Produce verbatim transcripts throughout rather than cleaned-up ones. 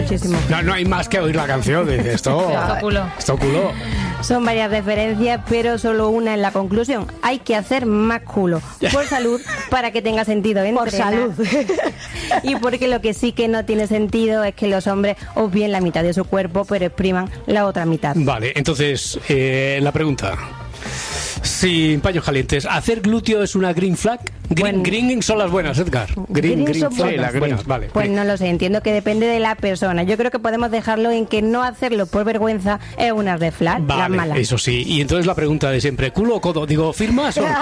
muchísimo. No, no hay más que oír la canción. Dice, esto, Esto culo. esto culo. Son varias referencias, pero solo una en la conclusión. Hay que hacer más culo. Por salud, para que tenga sentido entrenar. Por salud. Y porque lo que sí que no tiene sentido es que los hombres obvien la mitad de su cuerpo, pero expriman la otra mitad. Vale, entonces, eh, la pregunta. Sin paños calientes, ¿hacer glúteo es una green flag? Green, Bueno. green son las buenas, Edgar. Green, Green green son flag, buenas. las buenas, vale. Pues no lo sé, entiendo que depende de la persona. Yo creo que podemos dejarlo en que no hacerlo por vergüenza es una red flag, las Vale, malas. eso sí. Y entonces la pregunta de siempre, ¿culo o codo? Digo, ¿firmas o no?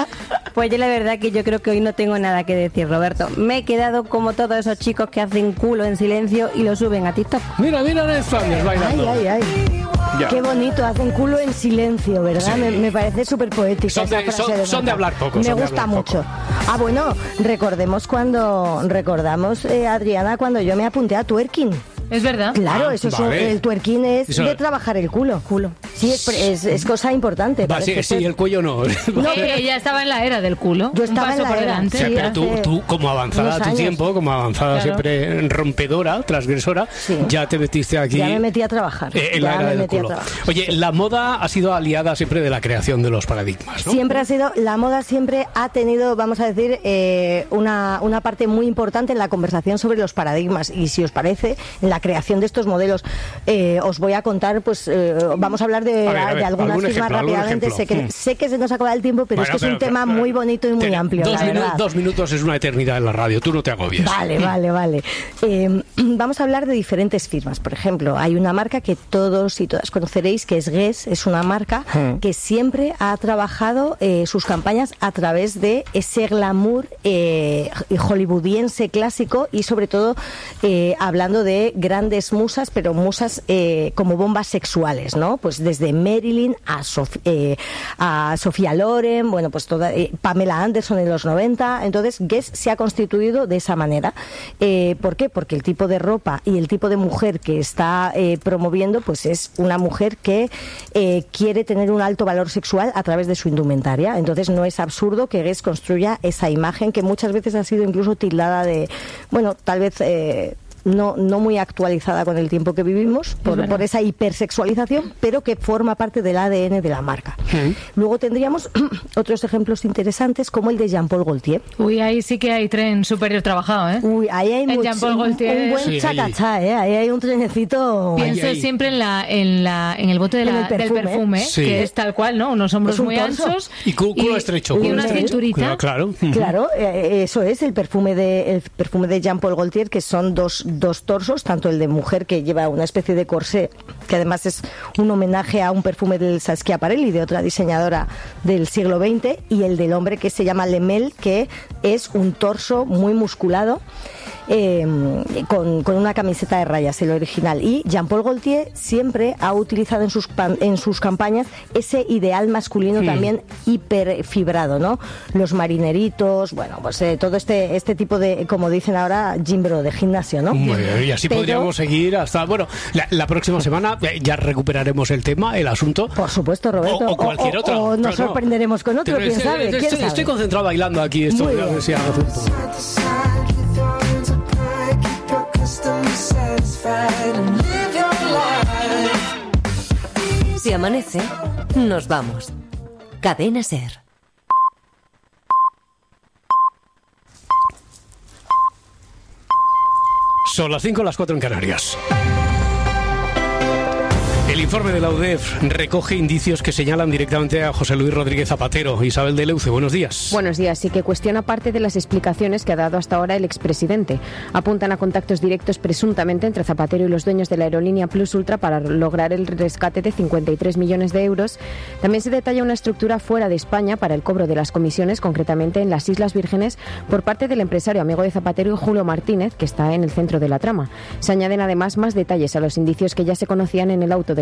Pues yo la verdad que yo creo que hoy no tengo nada que decir, Roberto. Me he quedado como todos esos chicos que hacen culo en silencio y lo suben a TikTok. Mira, mira, Red Flanders bailando. Ay, ay, ay. Ya. Qué bonito, hacen culo en silencio, ¿verdad? Sí. Me, me parece súper poética Son esa de- frase. son- de son de Marta. hablar poco, Me son de gusta hablar mucho. poco. Ah, bueno, recordemos cuando, recordamos, eh, Adriana, cuando yo me apunté a twerking. Es verdad. Claro, Ah, eso es un- vale. el twerking es Eso- de trabajar el culo. Culo. Sí, es, es, es cosa importante. Va, parece sí, sí, ser. el cuello no. No, Eh, pero- ella estaba en la era del culo. Yo estaba un paso en la por era, delante. O sea, sí, pero tú, hace tú, como avanzada a unos tu años. tiempo, como avanzada Claro. siempre rompedora, transgresora, Sí. ya te metiste aquí. Ya me metí a trabajar. eh, en ya la era me del metí a culo. trabajar. Oye, la moda ha sido aliada siempre de la creación de los paradigmas, ¿no? Siempre ha sido, la moda siempre ha tenido, vamos a decir, eh, una, una parte muy importante en la conversación sobre los paradigmas. Y si os parece, en la creación de estos modelos, eh, os voy a contar, pues eh, vamos a hablar de, A ver, a ver, de algunas algún firmas ejemplo, algún rápidamente. Sé que, ejemplo. sé que se nos acaba el tiempo, pero es Bueno, que es un pero- tema pero- muy bonito y muy Ten- amplio, Dos, la minu- verdad. dos minutos es una eternidad en la radio, tú no te agobies. Vale, vale, vale. Eh, vamos a hablar de diferentes firmas. Por ejemplo, hay una marca que todos y todas conoceréis, que es Guess. Es una marca que siempre ha trabajado eh, sus campañas a través de ese glamour eh, hollywoodiense clásico y sobre todo eh, hablando de grandes musas, pero musas eh, como bombas sexuales, ¿no? Pues desde Marilyn a, Sof- eh, a Sofía Loren, bueno, pues toda eh, Pamela Anderson en los noventa. Entonces, Guess se ha constituido de esa manera. Eh, ¿Por qué? Porque el tipo de ropa y el tipo de mujer que está eh, promoviendo, pues es una mujer que eh, quiere tener un alto valor sexual a través de su indumentaria. Entonces, no es absurdo que Guess construya esa imagen que muchas veces ha sido incluso tildada de, bueno, tal vez eh, no, no muy actualizada con el tiempo que vivimos, por, por esa hipersexualización, pero que forma parte del A D N de la marca. Luego tendríamos otros ejemplos interesantes, como el de Jean-Paul Gaultier. Uy, ahí sí que hay tren superior trabajado, ¿eh? Uy, ahí hay El mucho, Jean-Paul un, Gaultier. un buen Sí, ahí. chacachá, ¿eh? Ahí hay un trenecito. Pienso ahí. siempre en la, en la, en el bote de En la- el perfume. del perfume, Sí. que es tal cual, ¿no? Unos hombros Es un muy torso. anchos Y cu- culo estrecho, y culo una estrecho. cinturita. Claro, claro. Claro, eh, eso es el perfume de el perfume de Jean-Paul Gaultier, que son dos, dos torsos, tanto el de mujer, que lleva una especie de corsé, que además es un homenaje a un perfume del Saschiaparelli, de otra diseñadora del siglo veinte, y el del hombre, que se llama Lemel, que es un torso muy musculado, eh, con, con una camiseta de rayas, el original. Y Jean-Paul Gaultier siempre ha utilizado en sus, pan- en sus campañas ese ideal masculino también hiperfibrado, ¿no? Los marineritos, bueno, pues eh, todo este este tipo de, como dicen ahora, gym bro, de gimnasio, ¿no? Muy bien, y así Pero- podríamos seguir hasta... Bueno, la, la próxima semana eh, ya recuperaremos el tema, el asunto. Por supuesto, Roberto. O, o cualquier o, otro. o nos Pero no. sorprenderemos con otro, Pero quién estoy- sabe, estoy, quién sabe. estoy concentrado bailando aquí esto. Muy a ver bien. si hago tiempo. Si amanece, nos vamos. Cadena Ser. Son las cinco, las cuatro en Canarias. El informe de la U D E F recoge indicios que señalan directamente a José Luis Rodríguez Zapatero. Isabel de Leuce, buenos días. Buenos días. Sí que cuestiona parte de las explicaciones que ha dado hasta ahora el expresidente. Apuntan a contactos directos presuntamente entre Zapatero y los dueños de la aerolínea Plus Ultra para lograr el rescate de cincuenta y tres millones de euros. También se detalla una estructura fuera de España para el cobro de las comisiones, concretamente en las Islas Vírgenes, por parte del empresario amigo de Zapatero, Julio Martínez, que está en el centro de la trama. Se añaden además más detalles a los indicios que ya se conocían en el auto del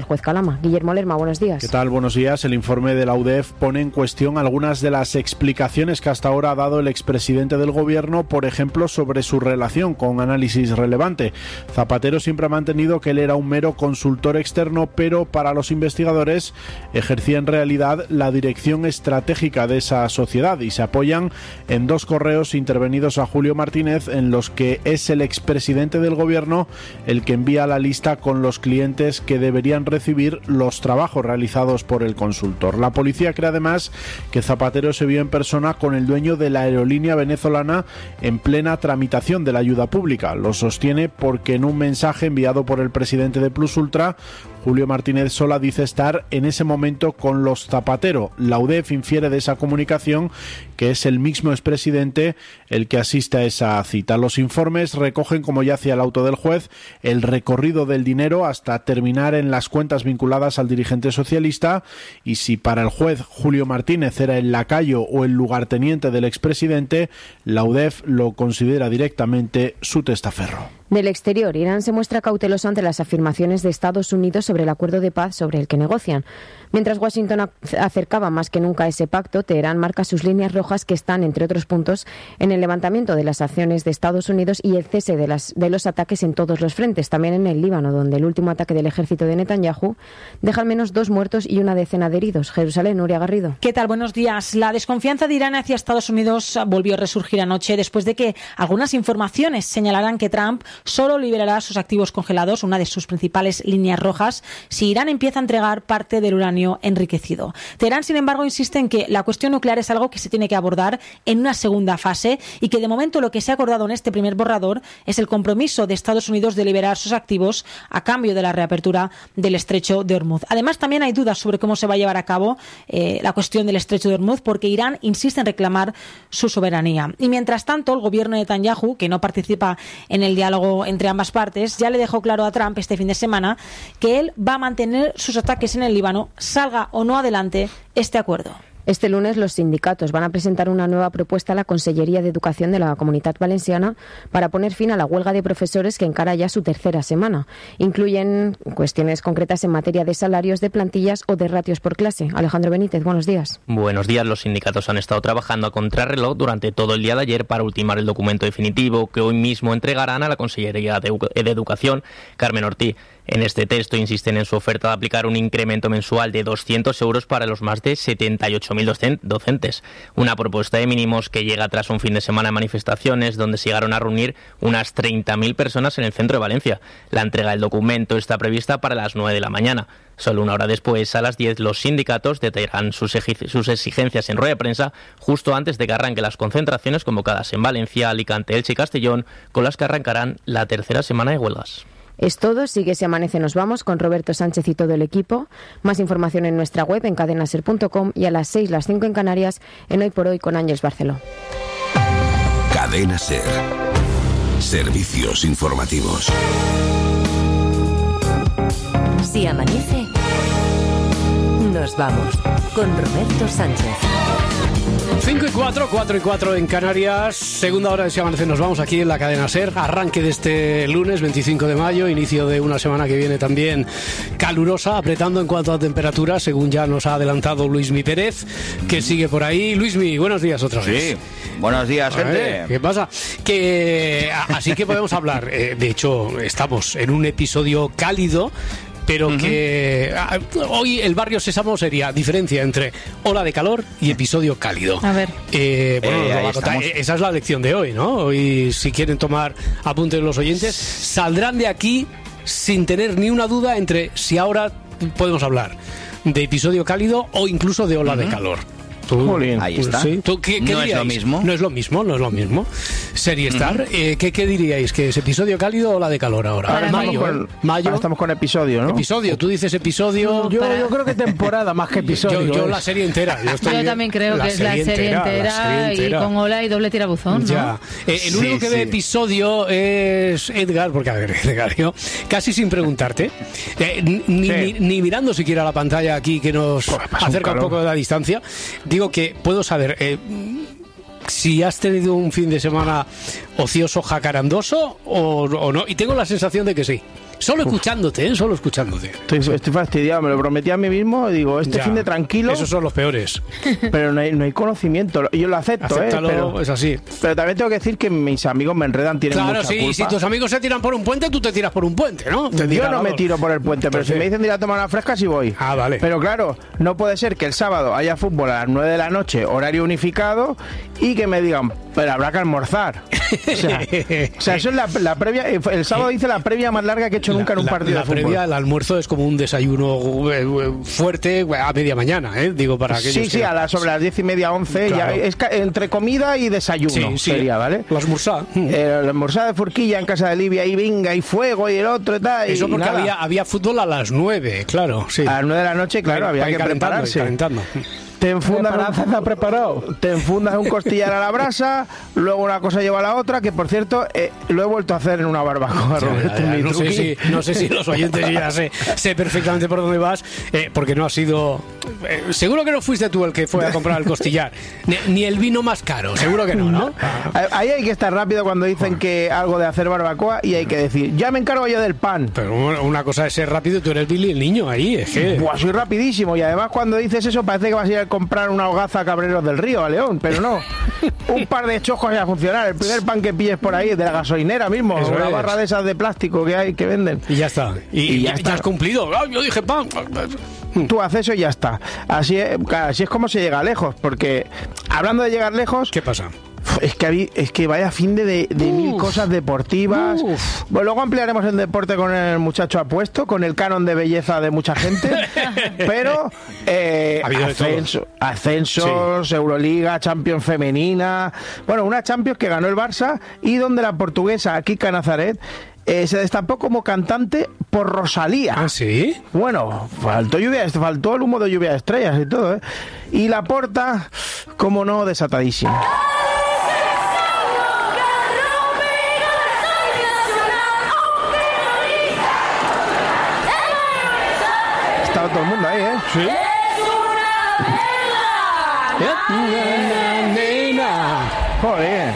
juez Calama. Guillermo Lerma, buenos días. ¿Qué tal? Buenos días. El informe de la U D E F pone en cuestión algunas de las explicaciones que hasta ahora ha dado el expresidente del gobierno, por ejemplo, sobre su relación con Análisis Relevante. Zapatero siempre ha mantenido que él era un mero consultor externo, pero para los investigadores ejercía en realidad la dirección estratégica de esa sociedad, y se apoyan en dos correos intervenidos a Julio Martínez en los que es el expresidente del gobierno el que envía la lista con los clientes que deberían recibir los trabajos realizados por el consultor. La policía cree además que Zapatero se vio en persona con el dueño de la aerolínea venezolana en plena tramitación de la ayuda pública. Lo sostiene porque en un mensaje enviado por el presidente de Plus Ultra, Julio Martínez Sola dice estar en ese momento con los Zapatero. La U D E F infiere de esa comunicación que es el mismo expresidente el que asiste a esa cita. Los informes recogen, como ya hacía el auto del juez, el recorrido del dinero hasta terminar en las cuentas vinculadas al dirigente socialista, y si para el juez Julio Martínez era el lacayo o el lugarteniente del expresidente, la U D E F lo considera directamente su testaferro. Del exterior, Irán se muestra cauteloso ante las afirmaciones de Estados Unidos sobre el acuerdo de paz sobre el que negocian. Mientras Washington acercaba más que nunca ese pacto, Teherán marca sus líneas rojas, que están, entre otros puntos, en el levantamiento de las acciones de Estados Unidos y el cese de, las, de los ataques en todos los frentes, también en el Líbano, donde el último ataque del ejército de Netanyahu deja al menos dos muertos y una decena de heridos. Jerusalén, Nuria Garrido. ¿Qué tal? Buenos días. La desconfianza de Irán hacia Estados Unidos volvió a resurgir anoche después de que algunas informaciones señalaran que Trump solo liberará sus activos congelados, una de sus principales líneas rojas, si Irán empieza a entregar parte del uranio enriquecido. Teherán, sin embargo, insiste en que la cuestión nuclear es algo que se tiene que abordar en una segunda fase y que de momento lo que se ha acordado en este primer borrador es el compromiso de Estados Unidos de liberar sus activos a cambio de la reapertura del estrecho de Hormuz. Además, también hay dudas sobre cómo se va a llevar a cabo eh, la cuestión del estrecho de Hormuz, porque Irán insiste en reclamar su soberanía. Y mientras tanto, el gobierno de Netanyahu, que no participa en el diálogo entre ambas partes, ya le dejó claro a Trump este fin de semana que él va a mantener sus ataques en el Líbano, salga o no adelante este acuerdo. Este lunes los sindicatos van a presentar una nueva propuesta a la Consellería de Educación de la Comunitat Valenciana para poner fin a la huelga de profesores que encara ya su tercera semana. Incluyen cuestiones concretas en materia de salarios, de plantillas o de ratios por clase. Alejandro Benítez, buenos días. Buenos días. Los sindicatos han estado trabajando a contrarreloj durante todo el día de ayer para ultimar el documento definitivo que hoy mismo entregarán a la Consellería de Educación, Carmen Ortí. En este texto insisten en su oferta de aplicar un incremento mensual de doscientos euros para los más de setenta y ocho mil docentes. Una propuesta de mínimos que llega tras un fin de semana de manifestaciones donde se llegaron a reunir unas treinta mil personas en el centro de Valencia. La entrega del documento está prevista para las nueve de la mañana. Solo una hora después, a las diez, los sindicatos detallarán sus, sus exigencias en rueda de prensa justo antes de que arranquen las concentraciones convocadas en Valencia, Alicante, Elche y Castellón, con las que arrancarán la tercera semana de huelgas. Es todo. Sigue Se Amanece, nos vamos con Roberto Sánchez y todo el equipo. Más información en nuestra web en cadenaser punto com y a las seis, las cinco en Canarias, en Hoy por Hoy con Ángeles Barceló. Cadena Ser. Servicios informativos. Si amanece, nos vamos con Roberto Sánchez. cinco y cuatro, cuatro y cuatro en Canarias, segunda hora de Si Amanece, nos vamos aquí en la cadena SER, arranque de este lunes veinticinco de mayo, inicio de una semana que viene también calurosa, apretando en cuanto a temperatura, según ya nos ha adelantado Luismi Pérez, que sigue por ahí. Luismi, buenos días otra vez. Sí, buenos días, gente. Ver, ¿qué pasa? Que, así que podemos hablar, eh, de hecho, estamos en un episodio cálido, pero uh-huh. que a, hoy el Barrio Sésamo sería diferencia entre ola de calor y episodio cálido. A ver. Eh, bueno, eh, va a contar. Esa es la lección de hoy, ¿no? Hoy, si quieren tomar apuntes los oyentes, saldrán de aquí sin tener ni una duda entre si ahora podemos hablar de episodio cálido o incluso de ola uh-huh. de calor. Tú, Jolín, ahí está. ¿Sí? ¿Tú, qué, qué no diríais? es lo mismo. No es lo mismo, no es lo mismo. Serie Star, uh-huh. eh, ¿qué, ¿qué diríais? ¿Que es episodio cálido o la de calor ahora? Ahora mayo, estamos, con, mayo. Ahora estamos con episodio, ¿no? Episodio, tú dices episodio. Yo, yo creo que temporada más que episodio. Yo, yo la serie entera. Yo, estoy, yo también creo que es la serie entera, entera, la serie entera y con ola y doble tirabuzón, ¿no? Ya. Eh, el único sí, que sí. ve episodio es Edgar, porque a ver, Edgar, yo casi sin preguntarte, eh, ni, sí. ni, ni mirando siquiera la pantalla aquí que nos oh, acerca un, un poco de la distancia, digo que puedo saber. A ver, eh, si has tenido un fin de semana ocioso jacarandoso o, o no, y tengo la sensación de que sí. Solo escuchándote, ¿eh? Solo escuchándote. Estoy, estoy fastidiado, me lo prometí a mí mismo. Digo, este Ya, fin de tranquilo. Esos son los peores. Pero no hay, no hay conocimiento. Yo lo acepto, Acéptalo, ¿eh? Pero, es así. pero también tengo que decir que mis amigos me enredan, tienen Claro, mucha sí, culpa. si tus amigos se tiran por un puente, tú te tiras por un puente, ¿no? Te Yo tiras, no me vamos. tiro por el puente, pero Pues si sí. me dicen de ir a tomar una fresca, sí voy. Ah, vale. Pero claro, no puede ser que el sábado haya fútbol a las nueve de la noche, horario unificado, y que me digan, pero habrá que almorzar. O sea, o sea, eso es la, la previa. El sábado hice la previa más larga que he hecho nunca en un La- partido la de fútbol. previa, el almuerzo es como un desayuno eh, eh, fuerte a media mañana, ¿eh? Digo, para aquellos Sí, que... sí, a las, sobre las diez y media, once, Claro. ya es ca- entre comida y desayuno Sí, sí. sería, ¿vale? La almurzá. Eh, la almorzada de Forquilla en casa de Livia, y venga, y fuego, y el otro, y tal. Eso y porque nada. había, había fútbol a las nueve, claro, sí. A las nueve de la noche, claro, había Para ir que calentando, prepararse. ir calentando. Te enfundas, un, preparado. te enfundas un costillar a la brasa, luego una cosa lleva a la otra, que por cierto, eh, lo he vuelto a hacer en una barbacoa, Ya, Roberto. ya, ya, mi no, sé truqui. si, no sé si los oyentes yo ya sé, sé perfectamente por dónde vas, eh, porque no ha sido... eh, seguro que no fuiste tú el que fue a comprar el costillar, ni, ni el vino más caro, seguro que no, ¿no? Ahí hay que estar rápido cuando dicen que algo de hacer barbacoa, y hay que decir, ya me encargo yo del pan. Pero una cosa es ser rápido, tú eres Billy el niño ahí, es que... Buah, soy rapidísimo, y además cuando dices eso parece que vas a ir a comprar una hogaza a Cabreros del Río, a León, pero no. Un par de chojos ya a funcionar. El primer pan que pilles por ahí, de la gasolinera mismo, Eso una es. barra de esas de plástico que hay, que venden. Y ya está. Y, Y ya ya, está. has cumplido. Ah, yo dije pan. Tú haces eso y ya está. Así es, claro, así es como se llega lejos, porque hablando de llegar lejos... ¿Qué pasa? Es que, habí- es que vaya fin de, de, de mil cosas deportivas. Uf. Bueno, luego ampliaremos el deporte con el muchacho apuesto, con el canon de belleza de mucha gente. Pero eh, Ha habido de todo. ascenso- ascensos, Euroliga, Champions femenina. Bueno, una Champions que ganó el Barça y donde la portuguesa Kika Nazaret eh, se destapó como cantante por Rosalía. ¿Ah, sí? Bueno, faltó lluvia, faltó el humo de lluvia de estrellas y todo, ¿eh? Y la Porta, como no, desatadísima. Estaba todo el mundo ahí, ¿eh? Sí. Joder.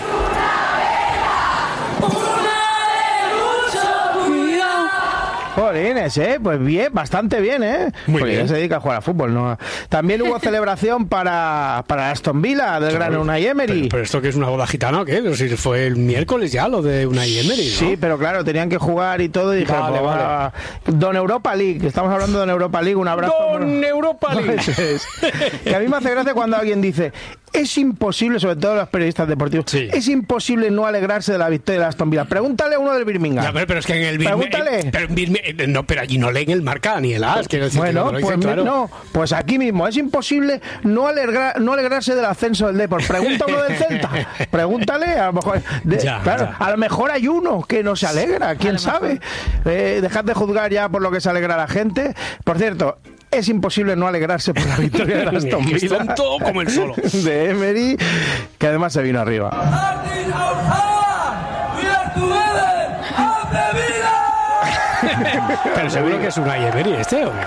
Jolines, ¿eh? Pues bien, bastante bien, ¿eh? Muy Porque bien. ya se dedica a jugar a fútbol, ¿no? También hubo celebración para, para Aston Villa, del gran Unai Emery. Pero, pero esto que es una boda gitana o qué? Pero si fue el miércoles ya lo de Unai Emery, ¿no? Sí, pero claro, tenían que jugar y todo. Y dije, Vale, pues, vale. va. Don Europa League, estamos hablando de Don Europa League, un abrazo. Don Europa League. Eso es. Que a mí me hace gracia cuando alguien dice, es imposible, sobre todo los periodistas deportivos, Sí. es imposible no alegrarse de la victoria de Aston Villa. Pregúntale a uno del Birmingham. Ya, pero, pero es que en el Birmingham... Pregúntale. Pero, en Birmingham- no, pero allí no leen el marca ni el as, quiero decir. que Bueno, no lo pues dicen, claro. no, pues aquí mismo es imposible no alegra- no alegrarse del ascenso del Depor. Pregunta a uno del Celta, pregúntale, a lo mejor, de- Ya, claro, ya. a lo mejor hay uno que no se alegra, quién sabe. Eh, dejad de juzgar ya por lo que se alegra la gente. Por cierto, es imposible no alegrarse por la victoria de Aston Que es Villa tonto como el solo. de Emery, que además se vino arriba. Pero seguro que es Unai Emery este, ¿o qué?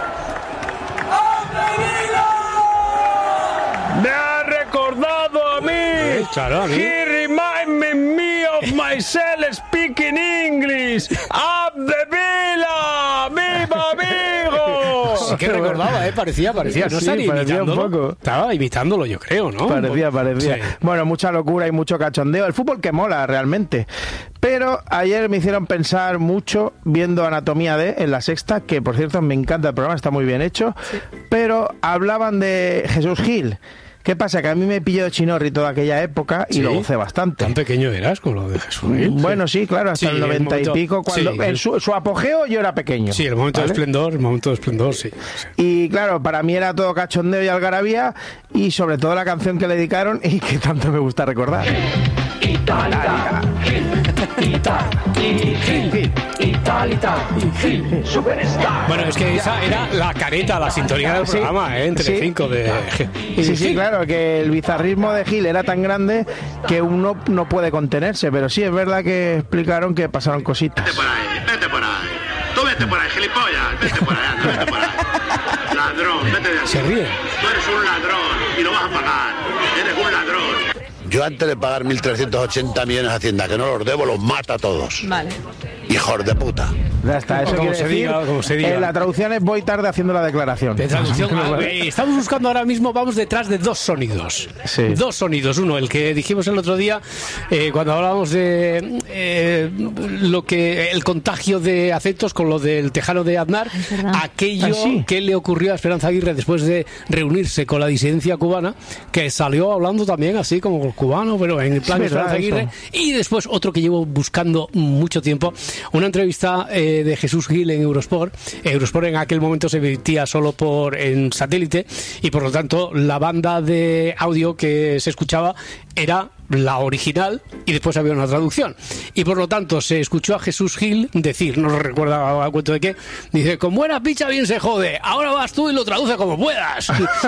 Me ha recordado a mí. Claro, a mí. He reminded me of myself speaking English. Up the Villa, viva amigo. Sí que recordaba, ¿eh? Parecía, parecía. No Sí, estaría parecía un imitándolo. poco. Estaba imitándolo, yo creo, ¿no? Parecía, parecía. Sí. Bueno, mucha locura y mucho cachondeo. El fútbol que mola realmente. Pero ayer me hicieron pensar mucho viendo Anatomía D en La Sexta, que por cierto me encanta el programa, está muy bien hecho. Pero hablaban de Jesús Gil. ¿Qué pasa? Que a mí me pilló de Chinorri toda aquella época y Sí. lo gocé bastante. Tan pequeño eras con lo de Jesús Gil. Bueno, sí, claro, hasta Sí, el noventa momento- y pico. Cuando, sí, en el- su, su apogeo yo era pequeño. Sí, el momento ¿vale? de esplendor, el momento de esplendor, sí. sí. Y claro, para mí era todo cachondeo y algarabía, y sobre todo la canción que le dedicaron y que tanto me gusta recordar. Italia, Bueno, es que esa era la careta, la sintonía del Sí, programa, ¿eh? Entre sí. cinco de... Sí, sí, claro, que el bizarrismo de Gil era tan grande que uno no puede contenerse, pero sí es verdad que explicaron que pasaron cositas. Vete por ahí, vete por ahí. Tú vete por ahí, gilipollas. Vete por ahí, anda, vete por ahí. Ladrón, vete de aquí. Se ríe. Tú eres un ladrón y lo vas a pagar. Eres un ladrón. Yo antes de pagar mil trescientos ochenta millones a Hacienda, que no los debo, los mato a todos. Vale. Hijos de puta. Ya está, eso como quiere se decir, diga, como se diga. Eh, la traducción es voy tarde haciendo la declaración. De traducción, ah, eh, estamos buscando ahora mismo, vamos detrás de dos sonidos. Sí. Dos sonidos. Uno, el que dijimos el otro día, eh, cuando hablábamos de eh, lo que el contagio de acentos con lo del tejano de Aznar, aquello ¿Ah, sí? que le ocurrió a Esperanza Aguirre después de reunirse con la disidencia cubana, que salió hablando también así como cubano, pero en el plan de Esperanza Aguirre. Eso. Y después otro que llevo buscando mucho tiempo, una entrevista eh, de Jesús Gil en Eurosport. Eurosport en aquel momento se emitía solo por en satélite y por lo tanto la banda de audio que se escuchaba era la original y después había una traducción y por lo tanto se escuchó a Jesús Gil decir, no recuerda a cuento de qué, dice, con buena picha bien se jode, ahora vas tú y lo traduce como puedas.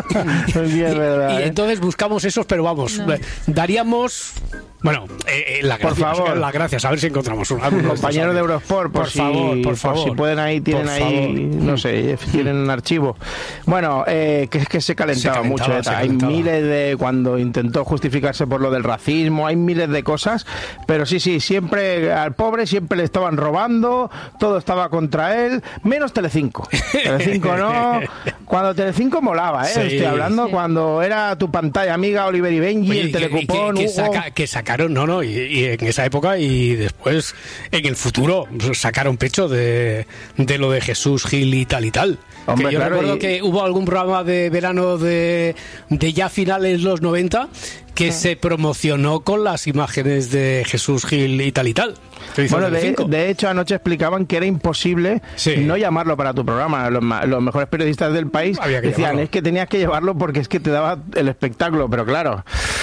y, verdad, y ¿eh? entonces buscamos esos, pero vamos, no. daríamos bueno, eh, la gracia, por favor, las gracias, a ver si encontramos un compañero de Eurosport, por, por si, favor, por favor, por si pueden ahí, tienen ahí, no sé, tienen un archivo. Bueno, eh, que es que se calentaba, se calentaba mucho, se hay calentaba. Miles de, cuando intentó justificarse por lo del racismo, hay miles de cosas, pero sí, sí, siempre al pobre siempre le estaban robando, todo estaba contra él, menos Telecinco. Telecinco no, cuando Telecinco molaba, ¿eh? Sí, estoy hablando sí. Cuando era tu pantalla amiga, Oliver y Benji, Oye, el Telecupón, que, que, Hugo... saca, que sacaron, no, no, y, y en esa época y después en el futuro sacaron pecho de, de lo de Jesús Gil y tal y tal. Hombre, que yo claro, recuerdo y... que hubo algún programa de verano de, de ya finales los noventa que sí. se promocionó con las imágenes de Jesús Gil y tal y tal. Bueno, de, de hecho anoche explicaban que era imposible sí. no llamarlo para tu programa. Los, los mejores periodistas del país decían, llamarlo. Es que tenías que llevarlo porque es que te daba el espectáculo, pero claro,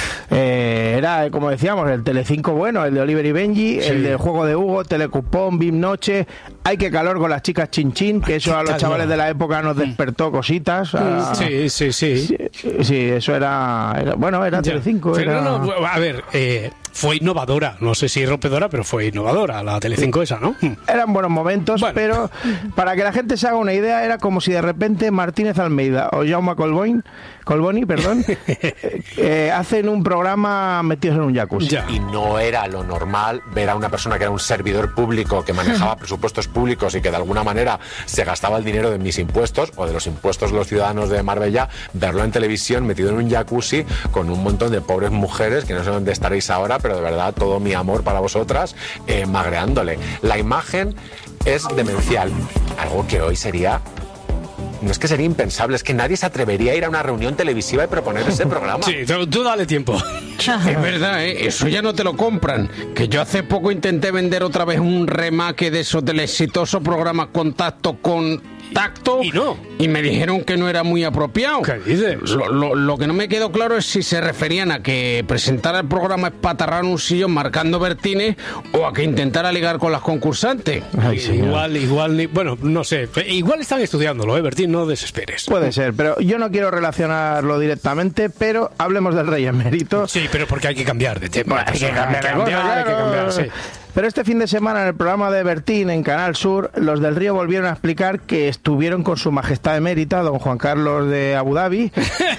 eh, era como decíamos, el Telecinco bueno, el de Oliver y Benji, sí. el de Juego de Hugo, Telecupón, Bim Noche, Hay que calor con las chicas Chin Chin, que eso a los chavales de la época nos despertó cositas. A... Sí, sí, sí. Sí, sí eso era, era bueno, era Telecinco. Era... No, no, a ver, eh, fue innovadora, no sé si rompedora, pero fue innovadora la Telecinco esa, ¿no? Eran buenos momentos, bueno. Pero para que la gente se haga una idea, era como si de repente Martínez Almeida o Jaume Colboni, Colboni, perdón, eh, hacen un programa metidos en un jacuzzi. Ya. Y no era lo normal ver a una persona que era un servidor público, que manejaba presupuestos públicos y que de alguna manera se gastaba el dinero de mis impuestos o de los impuestos de los ciudadanos de Marbella, verlo en televisión metido en un jacuzzi con un montón de pobres mujeres que no sé dónde estaréis ahora, pero de verdad todo mi amor para vosotras, eh, magreándole. La imagen es demencial, algo que hoy sería... No es que sería impensable, es que nadie se atrevería a ir a una reunión televisiva y proponer ese programa. Sí, tú, tú dale tiempo. Es verdad, ¿eh? Eso ya no te lo compran. Que yo hace poco intenté vender otra vez un remake de esos del exitoso programa Contacto con Tacto y no y me dijeron que no era muy apropiado. ¿Qué dices? Lo, lo, lo que no me quedó claro es si se referían a que presentar el programa espatarrar un sillón marcando Bertines o a que intentara ligar con las concursantes. Ay, igual, igual, bueno, no sé, igual están estudiándolo, ¿eh, Bertín? No desesperes. Puede ser, pero yo no quiero relacionarlo directamente, pero hablemos del Rey Emérito. Sí, pero porque hay que cambiar de tema. Bueno, hay que cambiar, hay que cambiar, claro. hay que cambiar, sí. Pero este fin de semana en el programa de Bertín en Canal Sur, los del Río volvieron a explicar que estuvieron con su majestad emérita, don Juan Carlos de Abu Dhabi,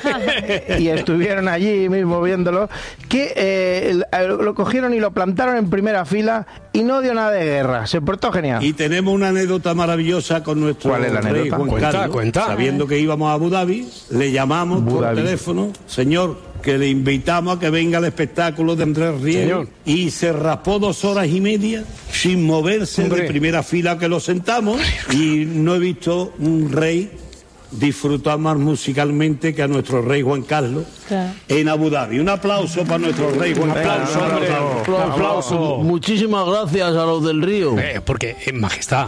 y estuvieron allí mismo viéndolo, que eh, lo cogieron y lo plantaron en primera fila y no dio nada de guerra, se portó genial. Y tenemos una anécdota maravillosa con nuestro ¿Cuál es la rey anécdota? Juan Cuenta, Carlos. cuenta. Sabiendo que íbamos a Abu Dhabi, le llamamos Abu por Dhabi. teléfono, señor, que le invitamos a que venga al espectáculo de Andrés Riego, y se raspó dos horas y media sin moverse Hombre. de primera fila que lo sentamos, y no he visto un rey disfrutar más musicalmente que a nuestro rey Juan Carlos claro. en Abu Dhabi. Un aplauso para nuestro rey Juan Carlos. Un aplauso, hombre. Un aplauso. Muchísimas gracias a los del Río. Eh, porque, en majestad...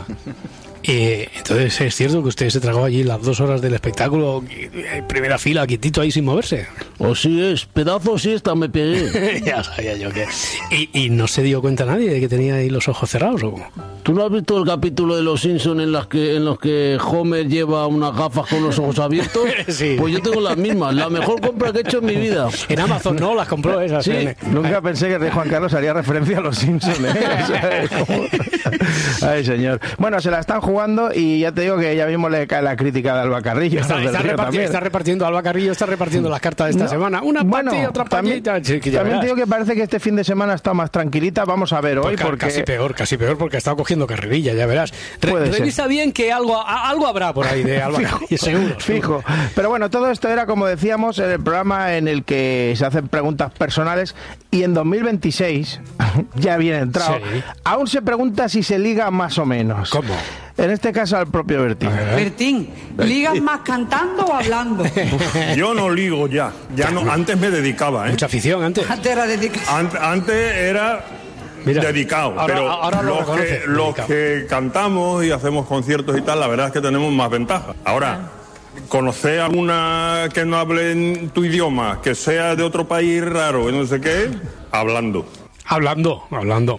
Eh, entonces es cierto que usted se tragó allí las dos horas del espectáculo en primera fila, quietito ahí sin moverse. Así es, pedazo siesta me pegué. Ya sabía yo que... ¿Y, ¿Y no se dio cuenta nadie de que tenía ahí los ojos cerrados o cómo? ¿Tú no has visto el capítulo de Los Simpsons en los que, en los que Homer lleva unas gafas con los ojos abiertos? Sí. Pues yo tengo las mismas, la mejor compra que he hecho en mi vida. En Amazon no, las compró esas. Sí, nunca pensé que el rey Juan Carlos haría referencia a Los Simpsons, ¿eh? O sea, como... Ay, señor. Bueno, se la están jugando jugando y ya te digo que ya mismo le cae la crítica de Alba Carrillo. Está, está, reparti está repartiendo, Alba Carrillo está repartiendo las cartas de esta no, semana. Una bueno, partida, otra partida. También, sí, también te digo que parece que este fin de semana está más tranquilita. Vamos a ver hoy. Pues porque casi peor, casi peor porque ha estado cogiendo carrerilla, ya verás. Re revisa ser. bien que algo, algo habrá por ahí de Alba Carrillo, seguro. Fijo. Pero bueno, todo esto era, como decíamos, el programa en el que se hacen preguntas personales y en dos mil veintiséis, ya bien entrado, sí. aún se pregunta si se liga más o menos. ¿Cómo? En este caso al propio Bertín. Bertín, ¿ligas más cantando o hablando? Yo no ligo ya. ya no, antes me dedicaba, ¿eh? Mucha afición antes. Antes era dedicado. Antes, antes era Mira, dedicado. Ahora, pero ahora lo los, que, los que cantamos y hacemos conciertos y tal, la verdad es que tenemos más ventaja. Ahora, conocer a alguna que no hable en tu idioma, que sea de otro país raro y no sé qué, hablando. Hablando, hablando.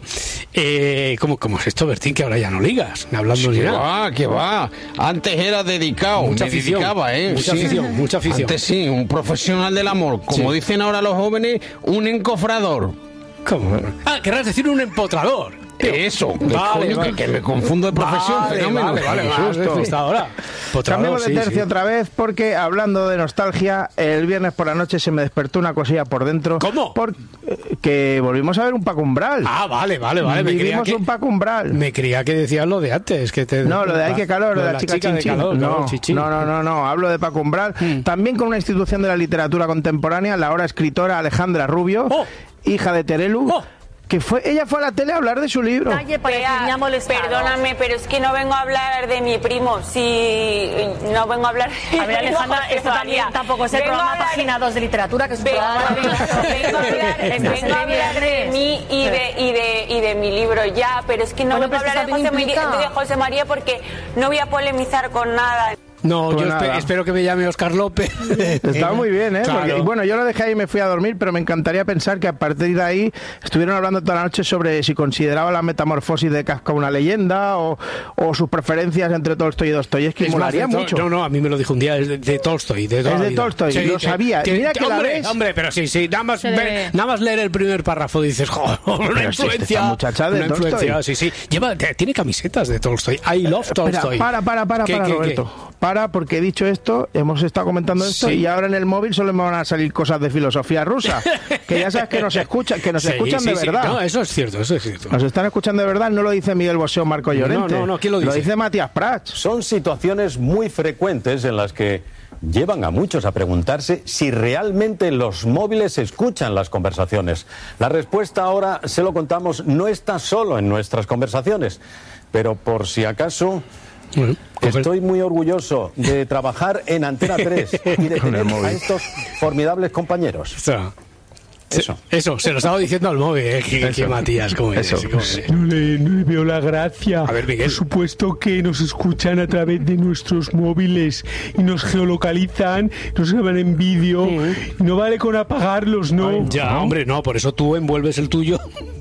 Eh, ¿cómo, ¿Cómo es esto, Bertín, que ahora ya no ligas? Hablando sí, ni que nada. va, que va. Antes era dedicado, mucha me afición, dedicaba, ¿eh? Mucha sí. afición, mucha afición. Antes sí, un profesional del amor. Como sí. dicen ahora los jóvenes, un encofrador. ¿Cómo? Ah, querrás decir un empotrador. Eso, vale, coño, vale. Que, que me confundo de profesión, vale, fenómeno. Vale, vale, vale, ahora. Cambiamos de tercio sí, sí. otra vez porque, hablando de nostalgia, el viernes por la noche se me despertó una cosilla por dentro. ¿Cómo? Porque volvimos a ver un Paco Umbral. Ah, vale, vale, vale. Vivimos me un Paco Umbral. Me creía que decías lo de antes. Que te... No, lo de Ay, qué calor, lo de la, la chica, chica chinchín. Calor, no, no, chichín. no, no, no, no, hablo de Paco Umbral. Hmm. También con una institución de la literatura contemporánea, la ahora escritora Alejandra Rubio, oh. hija de Terelu. Oh. Que fue, ella fue a la tele a hablar de su libro. Vea, perdóname, pero es que no vengo a hablar de mi primo. Si no vengo a hablar de a ver, Alejandra, esto también tampoco es el vengo programa hablar... Página dos de literatura, que es un vengo programa... Vengo a hablar, vengo a hablar de mí y de, y, de, y de mi libro ya, pero es que no bueno, vengo a hablar de José, María, de José María porque no voy a polemizar con nada. No, pues yo espe espero que me llame Óscar López. Estaba muy bien, ¿eh? Claro. Porque, bueno, yo lo dejé ahí y me fui a dormir, pero me encantaría pensar que a partir de ahí estuvieron hablando toda la noche sobre si consideraba la metamorfosis de Kafka una leyenda o, o sus preferencias entre Tolstoy y Dostoyevski. Molaría mucho. No, no, a mí me lo dijo un día, es de, de Tolstoy. De es de Tolstoy, sí, lo sabía. Te, Mira te, que hombre, la ves. Hombre, pero sí, sí, nada más, ver, nada más leer el primer párrafo dices, joder, una influencia. Si muchacha de una Tolstoy. Influencia, sí, sí. Lleva, tiene camisetas de Tolstoy. I love Tolstoy. Espera, para, para, para, para, ¿Qué, Roberto. Qué? Para, porque he dicho esto, hemos estado comentando esto, sí. y ahora en el móvil solo me van a salir cosas de filosofía rusa, que ya sabes que nos escuchan, que nos sí, escuchan sí, de sí. verdad. No, eso es cierto, eso es cierto. Nos están escuchando de verdad, no lo dice Miguel Bosé o Marco Llorente. No, no, no, ¿quién lo dice? Lo dice Matías Prats. Son situaciones muy frecuentes en las que llevan a muchos a preguntarse si realmente los móviles escuchan las conversaciones. La respuesta ahora, se lo contamos, no está solo en nuestras conversaciones, pero por si acaso... Bueno, estoy muy orgulloso de trabajar en Antena tres y de tener a estos formidables compañeros. O sea, eso. Eso, se lo estaba diciendo al móvil, ¿eh? que, que Matías, ¿cómo es? Eso. ¿Cómo es? No, le, no le veo la gracia. A ver, Miguel. Por supuesto que nos escuchan a través de nuestros móviles y nos geolocalizan, nos graban en vídeo. Uh-huh. Y no vale con apagarlos, ¿no? Ay, ya, ¿no? Hombre, no, por eso tú envuelves el tuyo.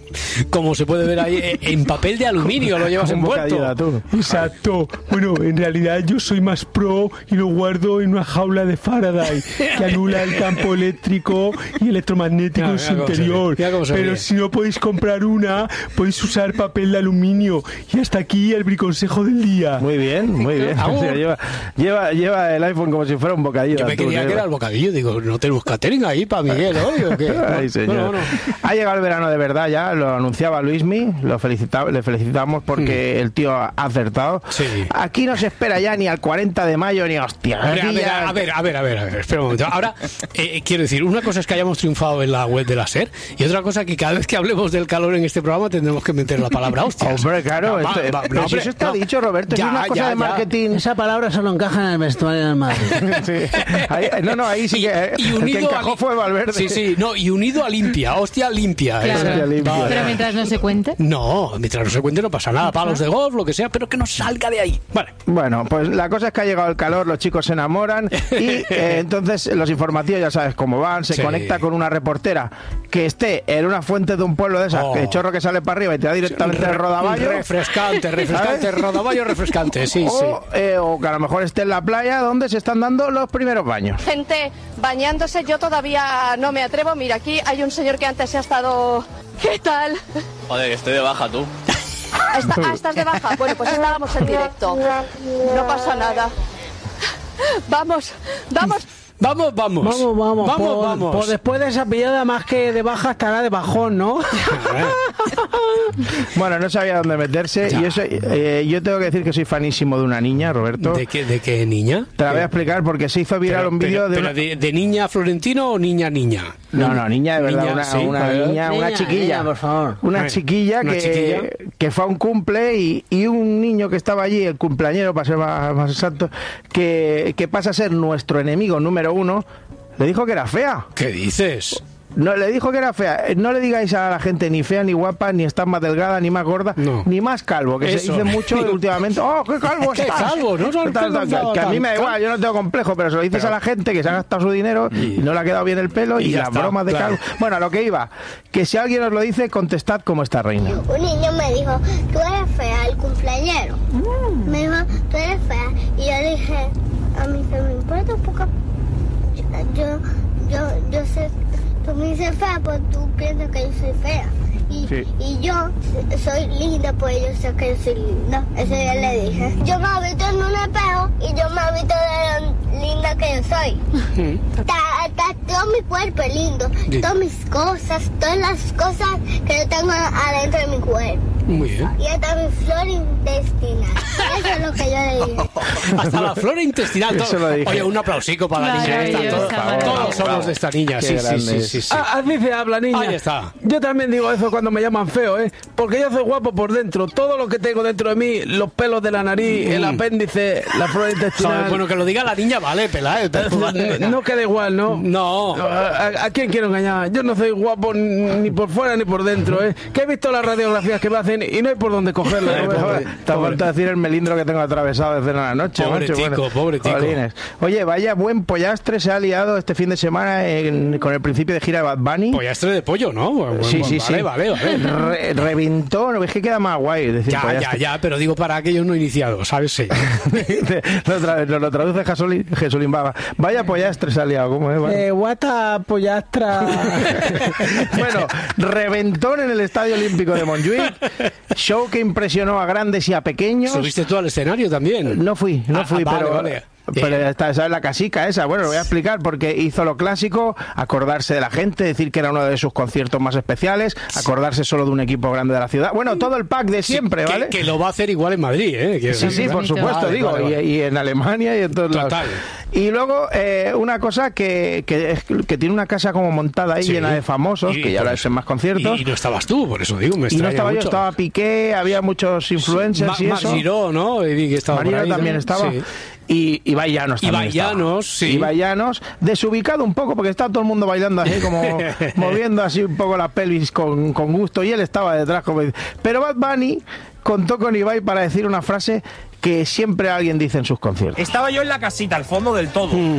Como se puede ver ahí, en papel de aluminio lo llevas envuelto. Exacto. Bueno, en realidad yo soy más pro y lo guardo en una jaula de Faraday que anula el campo eléctrico y electromagnético en su interior. Pero si no podéis comprar una, podéis usar papel de aluminio. Y hasta aquí el briconsejo del día. Muy bien, muy bien. O sea, lleva, lleva, lleva el iPhone como si fuera un bocadillo. Yo me quería que era el bocadillo. Digo, ¿no tenemos catering ahí para Miguel hoy o qué? Ay, señor. No, no, no. Ha llegado el verano de verdad ya. Lo anunciaba Luismi, lo felicita, le felicitamos porque mm. el tío ha acertado. Sí. Aquí no se espera ya ni al cuarenta de mayo ni hostia. A ver, a ver, ya... a ver, a ver, a ver, a ver, espera un momento. Ahora, eh, quiero decir, una cosa es que hayamos triunfado en la web de la SER y otra cosa que cada vez que hablemos del calor en este programa tendremos que meter la palabra hostia. Hombre, claro, no, esto, va, no, hombre, eso está no. dicho, Roberto, Ya, es una ya, cosa ya, de marketing. Esa palabra solo encaja en el vestuario del Madrid. Sí. Ahí, no, no, ahí sí que eh, y, y el que encajó a, fue Valverde. Sí, sí, no, y unido a limpia, hostia limpia. Claro. Hostia limpia. Vale. Pero mientras no se cuente. No, mientras no se cuente no pasa nada, palos de golf, lo que sea, pero que no salga de ahí. Vale. Bueno, pues la cosa es que ha llegado el calor, los chicos se enamoran y eh, entonces los informativos ya sabes cómo van, se Sí. conecta con una reportera que esté en una fuente de un pueblo de esas, Oh. que chorro que sale para arriba y te da directamente el rodaballo. Refrescante, refrescante, ¿sabes? rodaballo refrescante, sí, o, sí. Eh, o que a lo mejor esté en la playa donde se están dando los primeros baños. Gente bañándose, yo todavía no me atrevo. Mira, aquí hay un señor que antes se ha estado... ¿Qué tal? Joder, estoy de baja, tú. Está, ah, ¿estás de baja? Bueno, pues estábamos en directo. No pasa nada. Vamos, vamos. Vamos, vamos. Vamos, vamos. Vamos, por, vamos. Por después de esa pillada, más que de baja, estará de bajón, ¿no? Bueno, no sabía dónde meterse. Ya. Y eso, eh, yo tengo que decir que soy fanísimo de una niña, Roberto. ¿De qué, de qué niña? Te la voy a explicar porque se hizo viral pero, un vídeo de, pero una... de... ¿De niña Florentino o niña niña? No, no, niña de verdad, niña, una, sí, una niña, niña, una chiquilla. Niña, por favor. Una Ay, chiquilla, una que, chiquilla que fue a un cumple y, y un niño que estaba allí, el cumpleañero, para ser más, más exacto, que, que pasa a ser nuestro enemigo número uno, le dijo que era fea. ¿Qué dices? No, le dijo que era fea. No le digáis a la gente ni fea, ni guapa, ni está más delgada, ni más gorda, no. ni más calvo, que Eso. se dice mucho últimamente. ¡Oh, qué calvo ¿Qué estás! calvo? No, no, tal, tal, tal, que a mí me da igual, yo no tengo complejo, pero se lo dices pero... a la gente que se ha gastado su dinero y, y no le ha quedado bien el pelo y, y las está, bromas de claro. calvo. Bueno, a lo que iba, que si alguien os lo dice, contestad como esta reina. Un niño me dijo, tú eres fea, el cumpleañero. Mm. Me dijo, tú eres fea. Y yo dije, a mí se me importa un poco. Yo, yo, yo sé... Tú me dices fea, pues tú piensas que yo soy fea. Y, sí. y yo soy linda, pues yo sé que yo soy linda. Eso ya le dije. Yo me he visto en un espejo y yo me he visto de lo linda que yo soy. Está, está todo mi cuerpo lindo, sí. todas mis cosas, todas las cosas que yo tengo adentro de mi cuerpo. Muy bien. Y hasta mi flora intestinal. Eso es lo que yo le dije. Hasta la flora intestinal. Todo. Lo dije. Oye, un aplausico para la niña esta. Todo, todos bravo, somos bravo. de esta niña. Sí, sí, sí, sí, sí. Ah, así se habla, niña. Ahí está. Yo también digo eso cuando me llaman feo, ¿eh? Porque yo soy guapo por dentro. Todo lo que tengo dentro de mí, los pelos de la nariz, mm. el apéndice, la flora intestinal. Sabes, bueno, que lo diga la niña, vale, pelá. No, no queda igual, ¿no? No. ¿A, a, ¿A quién quiero engañar? Yo no soy guapo ni por fuera ni por dentro, ¿eh? Que he visto las radiografías que me hacen y no hay por dónde cogerlas. ¿no? Pobre, te falta decir el melindro que tengo atravesado desde la noche. Pobre macho, tico, bueno. pobre tico. Jolines. Oye, vaya buen pollastre se ha liado este fin de semana en, con el principio de gira de Bad Bunny. Pollastre de pollo, ¿no? Bueno, sí, sí, vale, sí. Vale, vale. Re, reventó, no es que queda más guay decir ya, pollastre. ya, ya, pero digo para aquellos no iniciados, ¿sabes? Sí. Nos lo, lo traduce Jesulín, Jesulín Baba. Vaya pollastre se ha liado, ¿cómo es? Vale. Eh, guata pollastra. Bueno, reventón en el Estadio Olímpico de Montjuic. Show que impresionó a grandes y a pequeños. ¿Subiste tú al escenario también? No fui, no ah, fui, ah, pero... Vale, vale. Pero esta, esa es la casica esa, bueno, lo voy a explicar porque hizo lo clásico, acordarse de la gente, decir que era uno de sus conciertos más especiales, acordarse solo de un equipo grande de la ciudad, bueno, todo el pack de siempre, sí, ¿vale? Que, que lo va a hacer igual en Madrid, ¿eh? Que sí, sí, por supuesto, vale, digo, vale, vale. Y, y en Alemania y en todos lados. Total. Y luego, eh, una cosa que, que, que tiene una casa como montada ahí, sí, llena de famosos, y, que ya lo hacen más conciertos. Y, y no estabas tú, por eso digo, me Y no estaba mucho. yo, estaba Piqué, había muchos influencers sí, y Ma, eso. Mar Giró, ¿no? Y que estaba Mar Giró también estaba. Sí. Y Ibai Llanos también Ibai Llanos, sí. Ibai Llanos, desubicado un poco porque estaba todo el mundo bailando así como moviendo así un poco la pelvis con, con gusto y él estaba detrás como... Pero Bad Bunny contó con Ibai para decir una frase que siempre alguien dice en sus conciertos. Estaba yo en la casita, al fondo del todo. Mm.